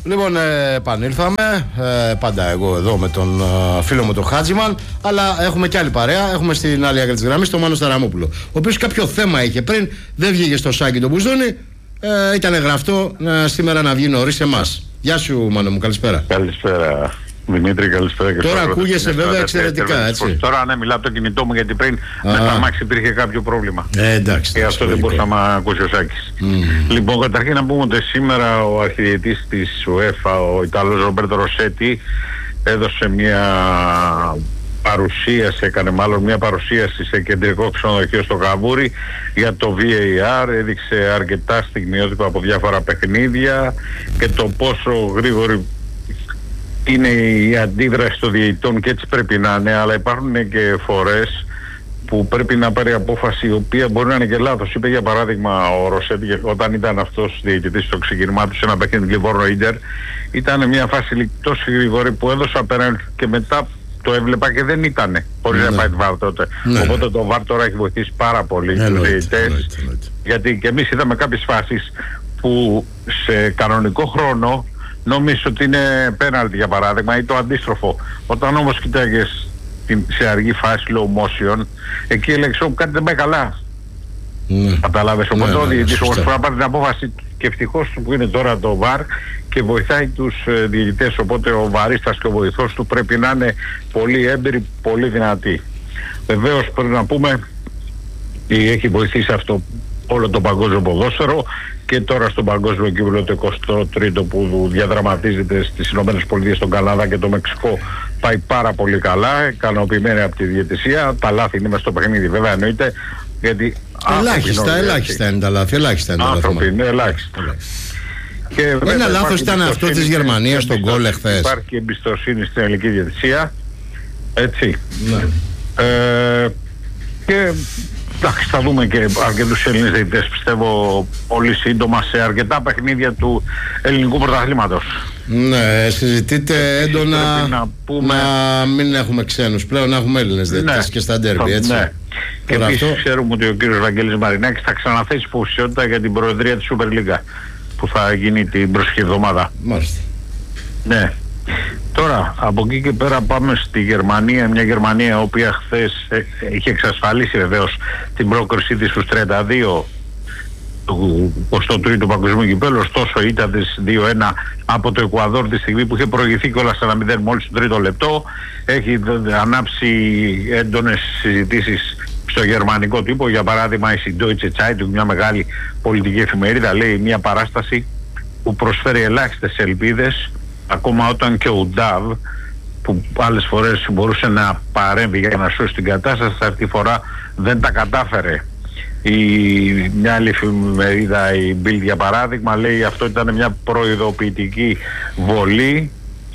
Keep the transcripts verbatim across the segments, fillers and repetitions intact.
Λοιπόν, ε, επανήλθαμε. Ε, πάντα εγώ εδώ με τον ε, φίλο μου τον Χάτζημαν. Αλλά έχουμε και άλλη παρέα. Έχουμε στην άλλη άκρη της γραμμής τον Μάνο Σταραμόπουλο. Ο οποίος κάποιο θέμα είχε πριν, δεν βγήκε στο Σάκη τον Μπουζόνη. Ε, ήταν γραφτό ε, σήμερα να βγει νωρίς σε εμάς. Γεια σου, Μάνο μου, καλησπέρα. Καλησπέρα. Δημήτρη, καλησπέρα και τώρα ακούγεσαι βέβαια εξαιρετικά, έτσι. Τώρα ναι, μιλάω από το κινητό μου γιατί πριν με τα μάξι υπήρχε κάποιο πρόβλημα. Ε, εντάξει. Και αυτό δεν μπορούσα να ακούσει ο Σάκης. Mm. Λοιπόν, καταρχήν να πούμε ότι σήμερα ο αρχιδιετής της UEFA, ο Ιταλός Ρομπέρτο Ροσέτη, έδωσε μια παρουσίαση, έκανε μάλλον μια παρουσίαση σε κεντρικό ξενοδοχείο στο Καβούρι για το βι έι αρ, έδειξε αρκετά στιγμιότυπα από διάφορα παιχνίδια και το πόσο γρήγορη είναι η αντίδραση των διαιτητών και έτσι πρέπει να είναι, αλλά υπάρχουν και φορές που πρέπει να πάρει απόφαση η οποία μπορεί να είναι και λάθος. Είπε για παράδειγμα ο Ροσέτη όταν ήταν αυτός διαιτητής στο ξεκίνημά του σε ένα παιχνίδι Λιβόρνο Ίντερ, ήταν μια φάση τόσο γρήγορη που έδωσε απέναντι και μετά το έβλεπα και δεν ήτανε χωρίς ναι. να πάει βαρ τότε. Ναι. Οπότε το βαρ τώρα έχει βοηθήσει πάρα πολύ τους διαιτητές, γιατί και εμείς είδαμε κάποιες φάσεις που σε κανονικό χρόνο νομίζω ότι είναι πέναλτι για παράδειγμα ή το αντίστροφο. Όταν όμως κοιτάγες σε αργή φάση slow motion, εκεί έλεγες ότι κάτι δεν πάει καλά. Mm. Καταλάβες. Οπότε ναι, ο διαιτητής όμως πρέπει να πάρει την απόφαση και ευτυχώς που είναι τώρα το βαρ και βοηθάει τους ε, διαιτητές. Οπότε ο βαρίστας και ο βοηθός του πρέπει να είναι πολύ έμπειροι, πολύ δυνατοί. Βεβαίως πρέπει να πούμε ότι έχει βοηθήσει αυτό όλο το παγκόσμιο ποδόσφαιρο και τώρα στον παγκόσμιο κύκλο το εικοστό τρίτο που διαδραματίζεται στις Ηνωμένες Πολιτείες, στον Καναδά και το Μεξικό πάει πάρα πολύ καλά, ικανοποιημένοι από τη διαιτησία. Τα λάθη είναι μες στο παιχνίδι βέβαια εννοείται, γιατί ελάχιστα, ελάχιστα είναι τα λάθη, ελάχιστα είναι τα λάθη. Άνθρωποι είναι ελάχιστα. Και ένα λάθος ήταν αυτό της Γερμανίας στον γκολ εχθές. Υπάρχει εμπιστοσύνη στην ελληνική διαιτησία, έτσι. Ναι. Ε, και εντάξει, θα δούμε και αρκετούς Έλληνες διαιτητές πιστεύω πολύ σύντομα σε αρκετά παιχνίδια του ελληνικού πρωταθλήματος. Ναι, συζητείτε έντονα να, πούμε... να μην έχουμε ξένους πλέον, να έχουμε Έλληνες διαιτητές ναι. και στα ντέρμπι, έτσι. Ναι. Και επίσης αυτό... ξέρουμε ότι ο κύριος Βαγγέλης Μαρινάκης θα ξαναθέσει υποψηφιότητα για την προεδρία της Super League που θα γίνει την προσεχή εβδομάδα. Μάλιστα. Ναι. Τώρα, από εκεί και πέρα πάμε στη Γερμανία, μια Γερμανία η οποία χθες είχε εξασφαλίσει βεβαίως την πρόκρισή της στους τριάντα δύο του εικοστού τρίτου Παγκοσμίου Κυπέλλου, ωστόσο ήταν της δύο ένα από το Εκουαδόρ τη στιγμή που είχε προηγηθεί κιόλας ένα μηδέν μόλις στο τρίτο λεπτό. Έχει ανάψει έντονες συζητήσεις στο γερμανικό τύπο, για παράδειγμα η Süddeutsche Zeitung, μια μεγάλη πολιτική εφημερίδα, λέει μια παράσταση που προσφέρει ελάχιστες ελπίδες ακόμα όταν και ο Νταβ που άλλες φορές μπορούσε να παρέμβει για να σώσει την κατάσταση, αυτή τη φορά δεν τα κατάφερε. Η, μια άλλη εφημερίδα, η Bild για παράδειγμα, λέει αυτό ήταν μια προειδοποιητική βολή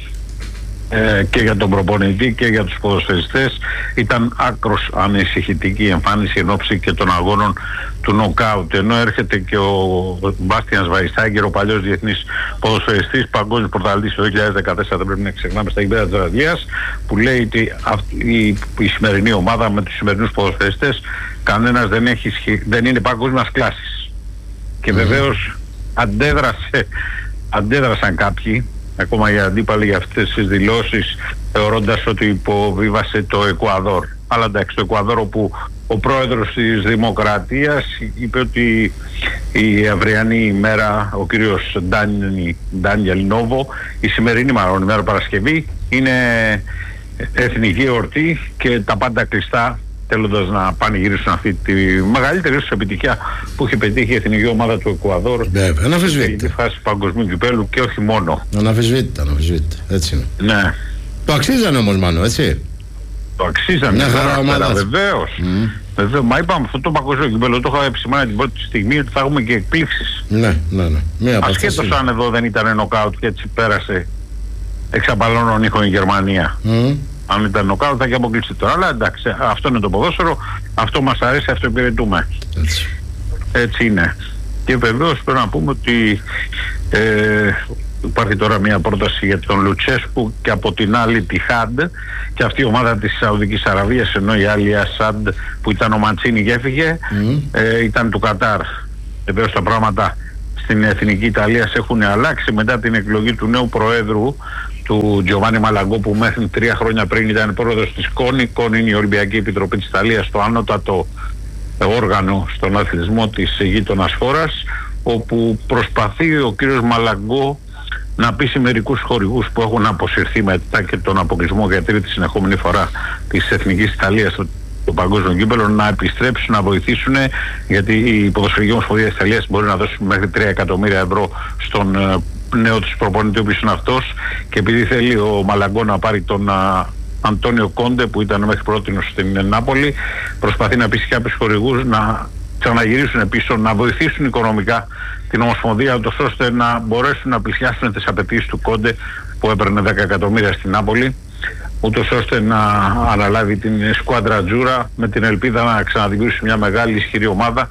ε, και για τον προπονητή και για τους ποδοσφαιριστές. Ήταν άκρος ανησυχητική εμφάνιση εν ώψη και των αγώνων του νοκάουτ, ενώ έρχεται και ο Μπάστιαν Σβαϊστάγκερ, ο παλιός διεθνής ποδοσφαιριστής, παγκόσμιος πρωταθλητής το δύο χιλιάδες δεκατέσσερα, δεν πρέπει να ξεχνάμε, στα γήπεδα της Ραδίας, που λέει ότι αυτή, η, η σημερινή ομάδα με τους σημερινούς ποδοσφαιριστές κανένας δεν, έχει, δεν είναι παγκόσμιας κλάσης. Και mm-hmm. βεβαίως αντέδρασε, αντέδρασαν κάποιοι, ακόμα οι αντίπαλοι για αυτές τις δηλώσεις, θεωρώντας ότι υποβίβασε το Εκουαδόρ. Αλλά εντάξει, το Εκουαδόρ όπου ο πρόεδρος της Δημοκρατίας είπε ότι η αυριανή ημέρα, ο κύριος Ντάνιελ Νόβο, η σημερινή μάλλον ημέρα Παρασκευή, είναι εθνική εορτή και τα πάντα κλειστά, θέλοντας να πανηγυρίσουν αυτή τη μεγαλύτερη ίσως επιτυχία που έχει πετύχει η εθνική ομάδα του Εκουαδόρ. Βέβαια, αναφεσβήτητα. Στη φάση παγκοσμίου κυπέλλου και όχι μόνο. Αναφεσβήτητα, αναφεσβήτητα. Έτσι είναι. Ναι. Το αξίζανε όμως, Μάνο, έτσι. Το αξίζανε. Μια χαρά ομάδα. Βεβαίως. Mm. Βεβαίως. Μα είπαμε αυτό το παγκοσμίο κυπέλλο το είχα επισημάνει την πρώτη στιγμή ότι θα έχουμε και εκπλήξεις. Ναι, ναι, ναι. Ασχέτως αν εδώ δεν ήταν νοκάουτ και έτσι πέρασε εξαπαλώνων ήχων η Γερμανία. Mm. Αν ήταν νοκάουτ θα είχε αποκλειστεί τώρα. Αλλά εντάξει, αυτό είναι το ποδόσφαιρο, αυτό μας αρέσει, αυτό υπηρετούμε. Έτσι. Έτσι είναι. Και βεβαίως πρέπει να πούμε ότι ε, υπάρχει τώρα μια πρόταση για τον Λουτσέσκου και από την άλλη τη Χαντ και αυτή η ομάδα της Σαουδικής Αραβίας, ενώ η άλλη Ασάντ που ήταν ο Μαντσίνη και έφυγε mm. ε, ήταν του Κατάρ. Βεβαίως τα πράγματα στην Εθνική Ιταλίας έχουν αλλάξει μετά την εκλογή του νέου Προέδρου, του Τζοβάνι Μαλαγκό, που μέχρι τρία χρόνια πριν ήταν πρόεδρος της κόνι. κόνι είναι η Ολυμπιακή Επιτροπή της Ιταλίας, το ανώτατο όργανο στον αθλητισμό της γείτονας χώρας, όπου προσπαθεί ο κύριος Μαλαγκό να πείσει μερικούς χορηγούς που έχουν αποσυρθεί μετά και τον αποκλεισμό για τρίτη συνεχόμενη φορά της Εθνικής Ιταλίας το παγκόσμιο κύπελλο να επιστρέψουν, να βοηθήσουν, γιατί η ποδοσφαιρική ομοσπονδία της Ιταλίας μπορεί να δώσει μέχρι τρία εκατομμύρια ευρώ στον νέο της προπονητή, ο οποίος είναι αυτός, και επειδή θέλει ο Μαλαγκό να πάρει τον Αντώνιο Κόντε που ήταν μέχρι πρώτη στην Νάπολη, προσπαθεί να πείσει κάποιους χορηγούς να ξαναγυρίσουν πίσω, να βοηθήσουν οικονομικά την Ομοσπονδία, ούτως ώστε να μπορέσουν να πλησιάσουν τις απαιτήσεις του Κόντε που έπαιρνε δέκα εκατομμύρια στην Νάπολη, ούτως ώστε να αναλάβει την σκουάντρα Τζούρα με την ελπίδα να ξαναδημιουργήσει μια μεγάλη ισχυρή ομάδα,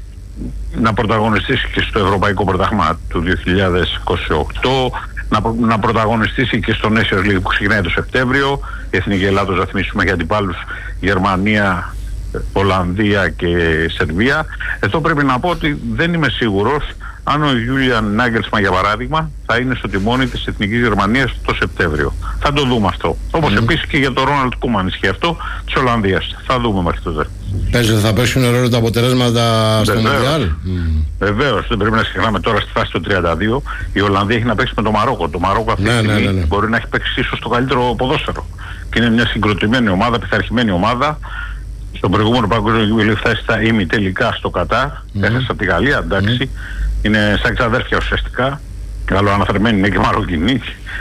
να πρωταγωνιστήσει και στο Ευρωπαϊκό Πρωτάθλημα του δύο χιλιάδες είκοσι οκτώ, να, να πρωταγωνιστήσει και στο Nations League που ξεκινάει το Σεπτέμβριο. Η Εθνική Ελλάδος, θα θυμίσουμε, για αντιπάλους Γερμανία, Ολλανδία και Σερβία. Εδώ πρέπει να πω ότι δεν είμαι σίγουρος αν ο Γιούλιαν Νάγκελσμαν, για παράδειγμα, θα είναι στο τιμόνι της Εθνικής Γερμανίας το Σεπτέμβριο. Θα το δούμε αυτό. Όπως mm. επίσης και για τον Ρόναλντ Κούμαν ισχύει αυτό της Ολλανδίας. Θα δούμε μέχρι τότε. Παίζει, θα παίξουν ρόλο τα αποτελέσματα στο Μουντιάλ. Mm. Βεβαίως, δεν πρέπει να ξεχνάμε τώρα στη φάση του τριάντα δύο η Ολλανδία έχει να παίξει με το Μαρόκο. Το Μαρόκο αυτή τη ναι, στιγμή ναι, ναι, ναι. μπορεί να έχει παίξει ίσως το καλύτερο ποδόσφαιρο. Και είναι μια συγκροτημένη ομάδα, πειθαρχημένη ομάδα. Στον προηγούμενο παγκόσμιο κύπελλο φτάσει στα ημιτελικά στο Κατάρ. Mm. Έχασε από τη Γαλλία, εντάξει. Mm. Είναι σαν ξαδέρφια ουσιαστικά. Καλοαναφερμένη είναι και Μαροκινή.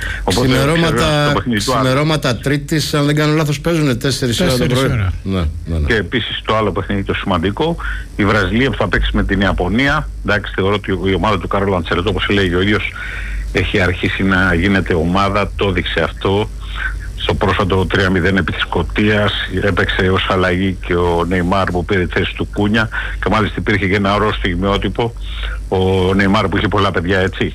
Ξημερώματα, ξημερώματα Τρίτης, αν δεν κάνω λάθος, παίζουν τέσσερις ώρα το πρωί. Ναι, ναι, ναι. Και επίσης το άλλο παιχνίδι το σημαντικό, η Βραζιλία που θα παίξει με την Ιαπωνία. Εντάξει, θεωρώ ότι η ομάδα του Κάρλο Αντσελότο, όπως λέει ο ίδιος, έχει αρχίσει να γίνεται ομάδα. Το έδειξε αυτό στο πρόσφατο τρία μηδέν επί της Σκωτίας. Έπαιξε ως αλλαγή και ο Νεϊμάρ που πήρε τη θέση του Κούνια, και μάλιστα υπήρχε και ένα ωραίο στιγμιότυπο, ο Νεϊμάρ που είχε πολλά παιδιά, έτσι.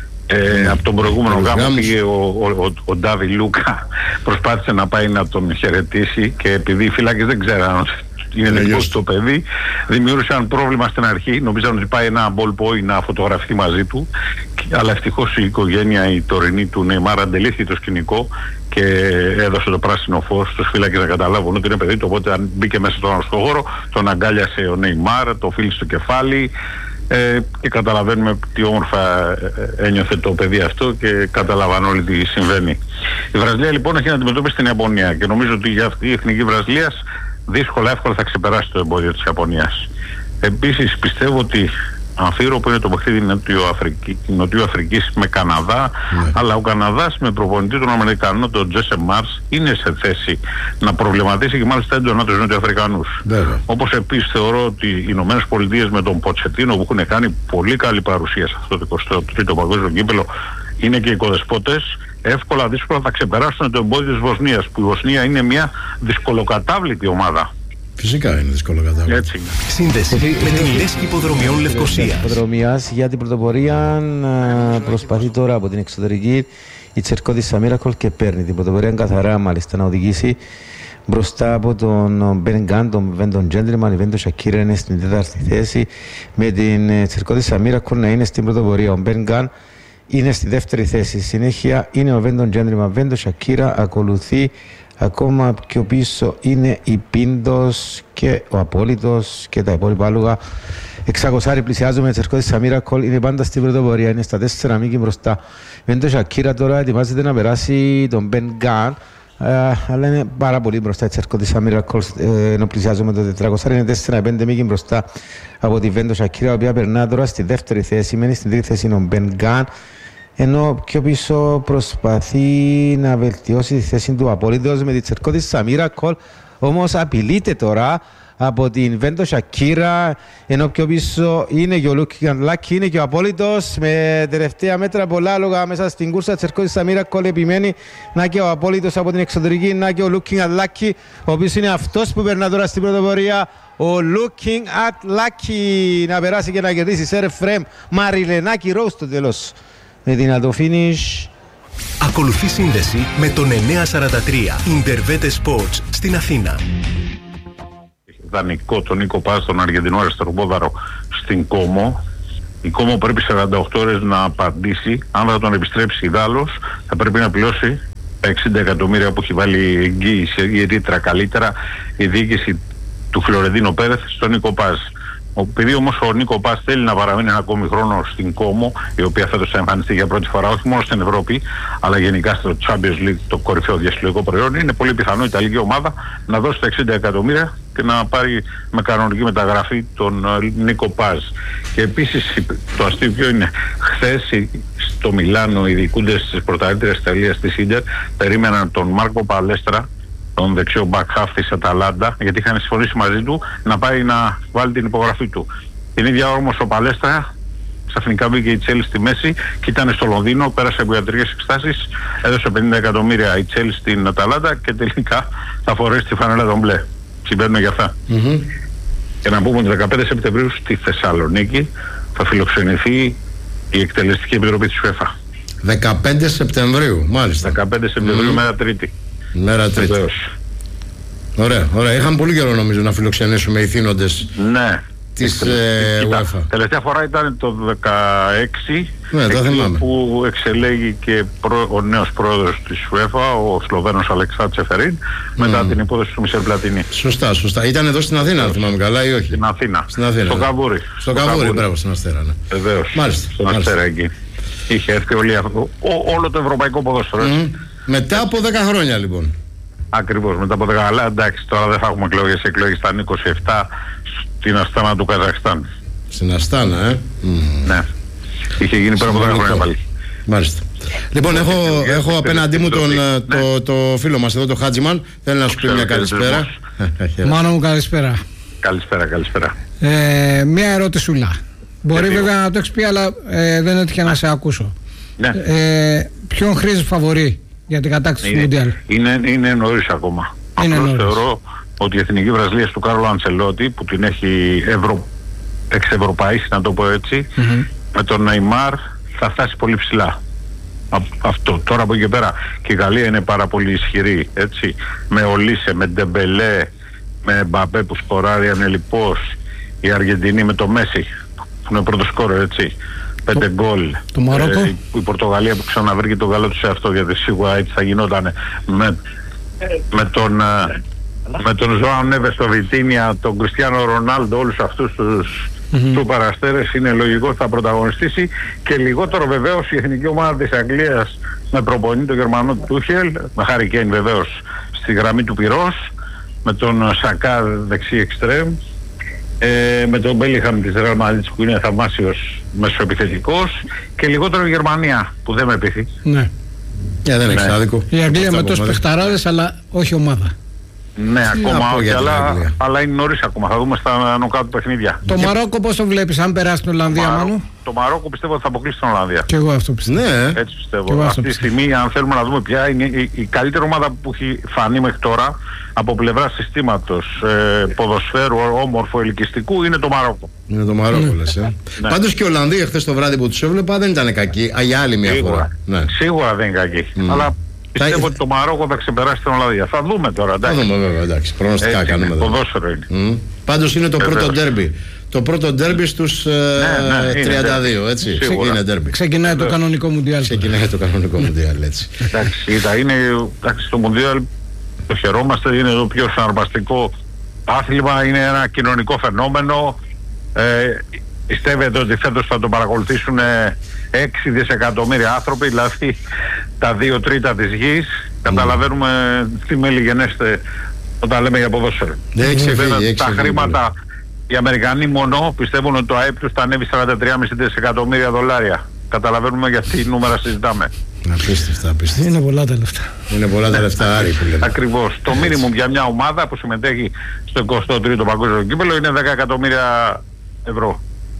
Ε, από τον προηγούμενο γάμο πήγε ο, ο, ο, ο Ντάβι Λούκα, προσπάθησε να πάει να τον χαιρετήσει, και επειδή οι φύλακες δεν ξέραν είναι δικό το παιδί, δημιούργησαν πρόβλημα στην αρχή. Νομίζαν ότι πάει ένα ball boy να φωτογραφηθεί μαζί του, αλλά ευτυχώς η οικογένεια, η τωρινή του Νεϊμάρ, αντελήφθη το σκηνικό και έδωσε το πράσινο φως στους φύλακες να καταλάβουν ότι είναι παιδί του. Οπότε αν μπήκε μέσα στον χώρο, τον αγκάλιασε ο Νεϊμάρ, το φίλησε στο κεφάλι. Ε, και καταλαβαίνουμε τι όμορφα ένιωθε το παιδί αυτό, και καταλαβαίνουν όλοι τι συμβαίνει. Η Βραζιλία λοιπόν έχει να αντιμετωπίσει την Ιαπωνία, και νομίζω ότι για αυτή η εθνική Βραζιλίας δύσκολα εύκολα θα ξεπεράσει το εμπόδιο της Ιαπωνίας. Επίσης πιστεύω ότι αμφίρο που είναι το παιχνίδι Νοτιοαφρική, Νοτιοαφρικής με Καναδά, ναι. αλλά ο Καναδάς με προπονητή τον Αμερικανό, τον Τζέσσε Μάρς, είναι σε θέση να προβληματίσει και μάλιστα έντονα τους Νοτιοαφρικανούς. Όπως επίσης θεωρώ ότι οι Ηνωμένες Πολιτείες με τον Ποτσετίνο, που έχουν κάνει πολύ καλή παρουσία σε αυτό το εικοστό τρίτο παγκόσμιο κύπελλο, είναι και οικοδεσπότες, εύκολα δύσκολα θα ξεπεράσουν το εμπόδιο της Βοσνίας, που η Βοσνία είναι μια δυσκολοκατάβλητη ομάδα. Φυσικά είναι δύσκολο κατάλαβα. Έτσι είναι. Σύνδεση με την Λέσχη Υποδρομιών Λευκωσίας. Υποδρομιάς για την πρωτοπορία προσπαθεί τώρα από την εξωτερική η Τσερκώδης Μίρακολ και παίρνει την πρωτοπορία καθαρά, μάλιστα, να οδηγήσει μπροστά από τον Μπεν Γκάν, τον Βέντον Τζέντριμαν. Η Βέντον Σακύρα είναι στην τέταρτη θέση, με την Τσερκώδης Μίρακολ να είναι στην πρωτοπορία. Ο Μπεν Γκάν είναι στη δεύτερη θέση. Συνέχεια είναι ο Βέντον Τζέντριμαν. Βέντον Σακύρα ακολουθεί. Ακόμα πιο πίσω είναι η Πίντος και ο Απόλυτος και τα υπόλοιπα άλογα. Εξακοσάρι πλησιάζουμε, Τσερκώδης Μίρακολ είναι πάντα στην πρωτοπορία, είναι στα τέσσερα μήκη μπροστά. Βέντο Σακύρα τώρα ετοιμάζεται να περάσει τον Μπεν Γκάν, αλλά είναι πάρα πολύ μπροστά η Τσερκώδης Μίρακολ, ενώ πλησιάζουμε το τετρακόσια, είναι τέσσερα πέντε μήκη μπροστά από τη Βέντο Σακύρα, η οποία περνά τώρα στη δεύτερη θέση, μένει στην τρίτη θέση είναι ο Μπεν Γκάν. Ενώ πιο πίσω προσπαθεί να βελτιώσει τη θέση του Απόλυτος με τη Τσερκώδης Μίρακολ, όμως απειλείται τώρα από την Βέντο Σακύρα, ενώ πιο πίσω είναι και ο Λούκιαν Λάκη, είναι και ο Απόλυτος με τελευταία μέτρα πολλά άλογα μέσα στην κούρσα. Τσερκώδης Μίρακολ επιμένει, να και ο Απόλυτος από την εξωτερική, να και ο Λούκιαν Λάκη, ο οποίος είναι αυτός που περνά τώρα στην πρωτοπορία. Ο Looking at Lucky να περάσει και να κερδίσει σε Φρέμ Μαριλενάκη Ρόου στο τέλος. Με δυνατό finish. Ακολουθεί σύνδεση με τον εννιακόσια σαράντα τρία Intervete Sports στην Αθήνα. Δανεικό τον Νίκο Πάζ, τον Αργεντινό αριστεροπόδαρο στην Κόμο. Η Κόμο πρέπει σαράντα οκτώ ώρες να απαντήσει. Αν θα τον επιστρέψει ιδάλλως, θα πρέπει να πληρώσει τα εξήντα εκατομμύρια που έχει βάλει εγγύηση η ρήτρα καλύτερα η διοίκηση του Φλωρεντίνο Πέρεθ στον Νίκο Πάζ. Επειδή όμως ο Νίκο Πάζ θέλει να παραμείνει ένα ακόμη χρόνο στην Κόμο, η οποία φέτος θα εμφανιστεί για πρώτη φορά όχι μόνο στην Ευρώπη, αλλά γενικά στο Champions League, το κορυφαίο διασυλλογικό προϊόν, είναι πολύ πιθανό η Ιταλική ομάδα να δώσει τα εξήντα εκατομμύρια και να πάρει με κανονική μεταγραφή τον Νίκο Πάζ. Και επίσης το αστείο ποιο είναι, χθες στο Μιλάνο οι διοικούντες της πρωταθλήτριας Ιταλίας της Ίντερ περίμεναν τον Μάρκο Παλέστρα, τον δεξιό back half της Αταλάντα, γιατί είχαν συμφωνήσει μαζί του να πάει να βάλει την υπογραφή του. Την ίδια ώρα όμως ο Παλέστρα ξαφνικά μπήκε η Chelsea στη μέση και ήταν στο Λονδίνο, πέρασε από ιατρικές εξετάσεις, έδωσε πενήντα εκατομμύρια η Chelsea στην Αταλάντα και τελικά θα φορέσει τη φανέλα των μπλε. Συμβαίνουν για αυτά. Mm-hmm. Και να πούμε ότι δεκαπέντε Σεπτεμβρίου στη Θεσσαλονίκη θα φιλοξενηθεί η Εκτελεστική Επιτροπή της UEFA. δεκαπέντε Σεπτεμβρίου, μάλιστα. δεκαπέντε Σεπτεμβρίου, mm-hmm. μέρα Τρίτη. Μέρα Τρίτη. Βεβαίως. Ωραία, ωραία. Είχαμε πολύ καιρό νομίζω να φιλοξενήσουμε ηθήνοντες. Ναι. Της ε, UEFA. Τελευταία φορά ήταν το δεκαέξι, ναι, το θυμάμαι, που εξελέγει και προ, ο νέος πρόεδρος της UEFA, ο Σλοβαίνος Αλεξάνδρ Τσεφερίν, mm. μετά την υπόθεση του Μισελ Πλατίνι. Σωστά, σωστά. Ήταν εδώ στην Αθήνα, αν θυμάμαι καλά, ή όχι? Στην Αθήνα. Στην Αθήνα. Στο Καβούρι. Στο, στο Καβούρι, μπράβο, στην Αστέρα. Ναι. Βεβαίως. Μάλιστα. Στον Αστέρα εκεί. Είχε έρθει όλη, ό, όλο το ευρωπαϊκό ποδόσφαιρο. Mm. Μετά από δέκα χρόνια λοιπόν. Ακριβώς, μετά από δέκα. Αλλά εντάξει, τώρα δεν θα έχουμε εκλογές. Οι εκλογές ήταν είκοσι επτά στην Αστάνα του Καζαχστάν. Στην Αστάνα, ε. Mm. Ναι. Είχε γίνει πέρα από δέκα χρόνια πάλι. Μάλιστα. Λοιπόν, έχω, έχω απέναντί μου τον, ναι. το, το φίλο μας εδώ, το Χάτζιμαν. Θέλει να σου πει μια καλησπέρα. Μάνο μου, καλησπέρα. Καλησπέρα, καλησπέρα. Ε, μια ερωτησούλα. Μπορεί ε, βέβαια να το έχεις πει, αλλά ε, δεν έτυχε να σε ακούσω. Ναι. Ε, ποιον χρήζει φαβορί για την κατάκτηση του Μουντιάλ? Είναι, είναι νωρίς ακόμα. Είναι Απλώς νωρίς. Θεωρώ ότι η Εθνική Βραζιλία του Κάρλο Αντσελότη, που την έχει ευρω... εξευρωπαίσει, να το πω έτσι, mm-hmm. με τον Νεϊμάρ θα φτάσει πολύ ψηλά. Αυτό. Τώρα από εκεί και πέρα και η Γαλλία είναι πάρα πολύ ισχυρή, έτσι, με Ολίσε, με Ντεμπελέ, με Μπαμπέ που σκοράρει ανελιπώς, η Αργεντινή με το Μέση που είναι πρώτο σκόρερ, έτσι, πέντε γκολ. Το Μαρόκο. Ε, η Πορτογαλία που ξαναβρήκε τον καλό του σε αυτό, γιατί σίγουρα έτσι θα γινόταν, με, με τον με τον Ζωάν Νέβες στο Βιτίνια, τον Κριστιάνο Ρονάλντο, όλους αυτούς τους mm-hmm. του παραστέρες, είναι λογικό ότι θα πρωταγωνιστήσει. Και λιγότερο βεβαίως η εθνική ομάδα της Αγγλίας με προπονητή τον Γερμανό Τούχελ, με Χάρι Κέιν βεβαίως στη γραμμή του πυρός, με τον Σακά δεξί εξτρέμ, ε, με τον Μπέλιχαμ της Ρεάλ Μαδρίτης που είναι θαυμάσιος μεσοεπιθετικός, και λιγότερο η Γερμανία που δεν με πείθει. Ναι. Yeah, δεν έχει άδικο. Η Αγγλία με τόσους παιχταράδες, αλλά όχι ομάδα. Ναι, ακόμα όχι, αλλά, αλλά είναι νωρίς ακόμα. Θα δούμε στα νοκάτω παιχνίδια. Το και... Μαρόκο πώς το βλέπεις, αν περάσει την Ολλανδία, Μάνου? Το Μαρόκο πιστεύω ότι θα αποκλείσει την Ολλανδία. Και εγώ αυτό πιστεύω. Ναι. Έτσι πιστεύω. Αυτή τη στιγμή, αν θέλουμε να δούμε ποια είναι η, η καλύτερη ομάδα που έχει φανεί μέχρι τώρα από πλευρά συστήματος, ε, ποδοσφαίρου, όμορφου, ελκυστικού, είναι το Μαρόκο. Είναι το Μαρόκο, mm. λες, ε. Ναι. Πάντως και η Ολλανδία χθες το βράδυ που τους έβλεπα δεν ήταν κακή. Για άλλη μια σίγουρα, φορά. Ναι. Σίγουρα δεν είναι κακή. Mm. Αλλά πιστεύω θα... ότι το Μαρόκο θα ξεπεράσει την Ολλανδία. Θα δούμε τώρα. Εντάξει. Θα δούμε βέβαια, εντάξει. Προγνωστικά έτσι, κάνουμε. Ποδόσφαιρο είναι. Mm. Πάντως είναι το ε, πρώτο ντέρμπι. Το πρώτο ντέρμπι στους ναι, ναι, τριάντα δύο, έτσι. Είναι ντέρμπι. Ξεκινάει το κανονικό Μουντιάλ. Ξεκινάει το κανονικό Μουντιάλ, έτσι. Εντάξει, είναι, εντάξει, το Μουντιάλ το χαιρόμαστε, είναι το πιο συναρπαστικό άθλημα, είναι ένα κοινωνικό φαινόμενο. Ε, πιστεύετε ότι φέτος θα το παρακολουθήσουν έξι δισεκατομμύρια άνθρωποι, δηλαδή τα δύο τρίτα της γης. Mm. Καταλαβαίνουμε τι μέλη γενέστε όταν λέμε για ποδόσφαιρο. Mm. Τα χρήματα, οι Αμερικανοί μόνο πιστεύουν ότι το ΑΕΠ τους θα ανέβει σαράντα τρία κόμμα πέντε δισεκατομμύρια δολάρια. Καταλαβαίνουμε γιατί νούμερα συζητάμε. Απίστευτα, απίστευτα. Είναι πολλά τα λεφτά. Είναι πολλά τα λεφτά, Άρη, που λέμε. Ακριβώς. Το μίνιμουμ για μια ομάδα που συμμετέχει στο εικοστό τρίτο παγκόσμιο κύπελλο είναι δέκα εκατομμύρια ευρώ.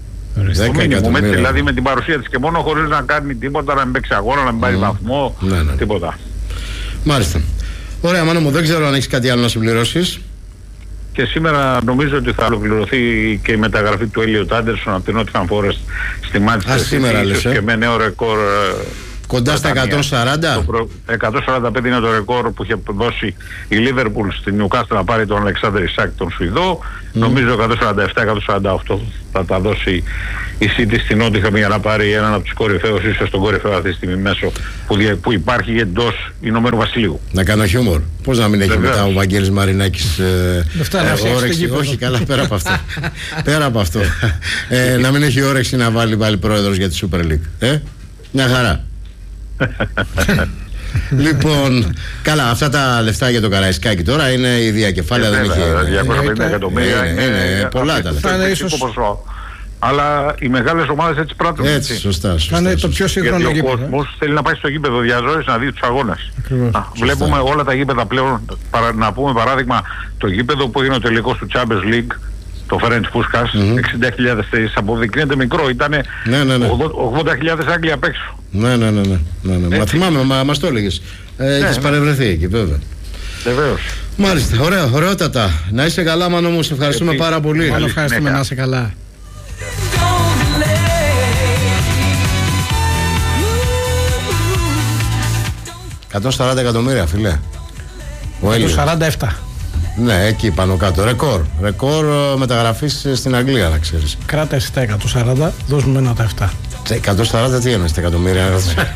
Το μίνιμουμ, έτσι, δηλαδή με την παρουσία της και μόνο, χωρίς να κάνει τίποτα, να μην παίξει αγώνα, να μην πάρει mm. βαθμό, ναι, ναι. τίποτα. Μάλιστα. Ωραία, Μάνο μου, δεν ξέρω αν έχεις κάτι άλλο να συμπληρώσεις. Και σήμερα νομίζω ότι θα ολοκληρωθεί και η μεταγραφή του Έλιοτ Άντερσον από την Nottingham Forest στη Manchester City, ίσως και με νέο ρεκόρ Κοντά στα εκατόν σαράντα. εκατόν σαράντα πέντε είναι το ρεκόρ που είχε δώσει η Λίβερπουλ στην Νιουκάστλ να πάρει τον Αλεξάνδρ Ισάκ τον Σουηδό. Mm. Νομίζω εκατόν σαράντα επτά εκατόν σαράντα οκτώ θα τα δώσει η City στην Νότιχαμ για να πάρει έναν από τους κορυφαίους, ίσως τον κορυφαίο αυτή τη στιγμή μέσω που, που υπάρχει εντός Ηνωμένου Βασιλείου. Να κάνω χιούμορ. Πώς να μην έχει Βεβαίως. Μετά ο Βαγγέλης Μαρινάκης ε, ε, όρεξη? Όχι, καλά, πέρα από αυτό. πέρα από αυτό. ε, να μην έχει όρεξη να βάλει πάλι πρόεδρος για τη Super League. Ε? Μια χαρά. Λοιπόν, καλά, αυτά τα λεφτά για το Καραϊσκάκι τώρα είναι η διακεφάλαια, δεν έχει. διακόσια πενήντα εκατομμύρια είναι πολλά τα λεφτά. Αλλά οι μεγάλες ομάδες έτσι πράττουν. Έτσι, έτσι. Σωστά, σωστά, είναι σωστά. Το πιο σύγχρονο γιατί γήπεδο. Ο κόσμος θέλει να πάει στο γήπεδο διαζώσεις να δει τους αγώνες. Α, βλέπουμε όλα τα γήπεδα πλέον. Παρα, να πούμε παράδειγμα το γήπεδο που έγινε ο τελικός του Champions League, το Ferenc Puskas, mm-hmm. εξήντα χιλιάδες θέσεις, αποδεικνύεται μικρό, ήταν ναι, ναι, ναι. ογδόντα χιλιάδες Άγγλοι απ' έξω. Ναι, ναι, ναι, ναι, ναι, ναι. Μα θυμάμαι, μα, μας το έλεγες. Ε, έχεις ναι, παρευρεθεί εκεί βέβαια. Βεβαίως. Μάλιστα, ωραία, ωραιότατα. Να είσαι καλά, Μάνο μου, σε ευχαριστούμε Επί... πάρα πολύ. Μάλλον ευχαριστούμε, να είσαι καλά. εκατόν σαράντα εκατομμύρια, φίλε. εκατόν σαράντα επτά. Ναι, εκεί πάνω κάτω. Ρεκόρ. Ρεκόρ μεταγραφής στην Αγγλία, να ξέρεις. Κράτα εσύ τα εκατόν σαράντα, δώσ' μου ένα τα επτά. εκατόν σαράντα τι είναι, στα εκατομμύρια.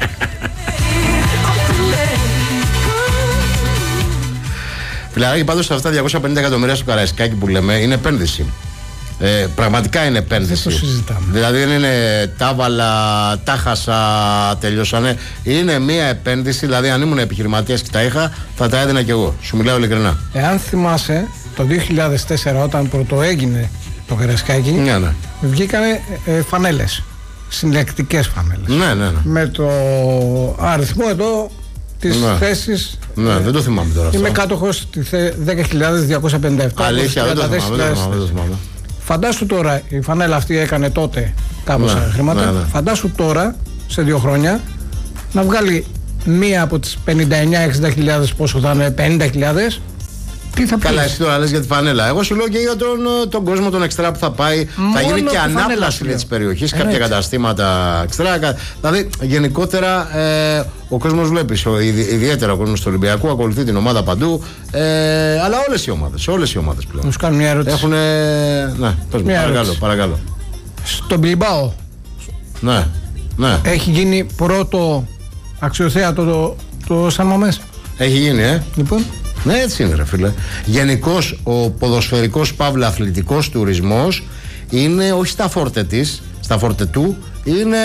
Φιλαράκι, πάντως αυτά διακόσια πενήντα εκατομμύρια στο Καραϊσκάκι που λέμε είναι επένδυση. Ε, πραγματικά είναι επένδυση. Δεν το συζητάμε. Δηλαδή δεν είναι τα βάλα, τα χάσα, τελειώσανε. Είναι μια επένδυση. Δηλαδή, αν ήμουν επιχειρηματίας και τα είχα, θα τα έδινα κι εγώ. Σου μιλάω ειλικρινά. Εάν θυμάσαι, το δύο χιλιάδες τέσσερα, όταν πρωτοέγινε το Καραϊσκάκι, ναι, ναι. βγήκανε ε, φανέλες. Συλλεκτικές φανέλες. Ναι, ναι, ναι. Με το αριθμό εδώ της ναι. θέσης. Ναι, ε, δεν το θυμάμαι τώρα. Είμαι κάτοχος τη δέκα χιλιάδες διακόσια πενήντα επτά. Αλήθεια, δεν το θυμάμαι. Δεν το θυμάμαι. Φαντάσου τώρα, η φανέλα αυτή έκανε τότε κάμποσα ναι, χρήματα. Ναι, ναι. Φαντάσου τώρα, σε δύο χρόνια, να βγάλει μία από τις πενήντα εννιά εξήντα χιλιάδες, πόσο θα είναι, πενήντα χιλιάδες. Τι θα πει? Καλά, εσύ τώρα λες για τη φανέλα. Εγώ σου λέω και για τον, τον κόσμο, τον εξτρά που θα πάει. Μόνο θα γίνει και ανάπλαση της περιοχής, κάποια έτσι. Καταστήματα εξτρά. Δηλαδή, γενικότερα, ε, ο κόσμος βλέπει, ο, ιδιαίτερα ο κόσμος του Ολυμπιακού, ακολουθεί την ομάδα παντού. Ε, αλλά όλες οι ομάδες, όλες οι ομάδες πλέον. Να σου κάνω μια ερώτηση. Έχουν. Ναι, πες μου, παρακαλώ, παρακαλώ. Στον Μπιλμπάο. Ναι, ναι. Έχει γίνει πρώτο αξιοθέατο το, το Σαν Μαμές. Έχει γίνει, ε. Λοιπόν. Ναι, έτσι είναι, ρε φίλε. Γενικώς ο ποδοσφαιρικός παύλα αθλητικός τουρισμός είναι όχι στα φόρτε της, στα φόρτε του, είναι.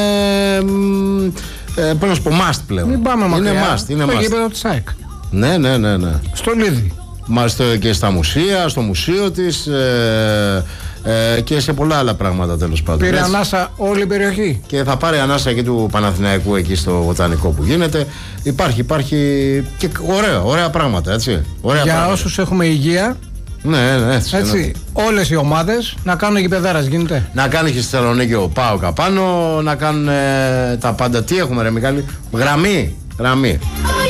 Ε, πώς να σου πω, must πλέον. Μην πάμε μακριά. Είναι must. Είναι στο γήπεδο της ΑΕΚ. Ναι, ναι, ναι, ναι. Στο Λίδι. Μάλιστα και στα μουσεία, στο μουσείο της ε, ε, και σε πολλά άλλα πράγματα τέλος πάντων. Πήρε έτσι. Ανάσα όλη η περιοχή. Και θα πάρει ανάσα εκεί του Παναθηναϊκού εκεί στο βοτανικό που γίνεται. Υπάρχει, υπάρχει και ωραία, ωραία πράγματα, έτσι. Ωραία για πράγματα. όσους έχουμε υγεία. Ναι, ναι, έτσι. έτσι όλες οι ομάδες να κάνουν γηπεδάρας, γίνεται. Να κάνει και στη Θεσσαλονίκη ο ΠΑΟΚ απάνω, να κάνουν ε, τα πάντα. Τι έχουμε, ρε Μιχάλη? Γραμμή. Γραμμή.